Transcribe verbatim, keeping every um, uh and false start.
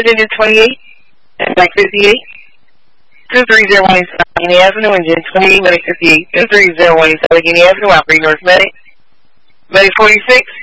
Digit twenty-eight, Medic fifty-eight. two three zero one East Allegheny Avenue, Engine twenty-eight, Medic fifty-eight. two three zero one East Allegheny Avenue, operating North Medic. Medic forty-six.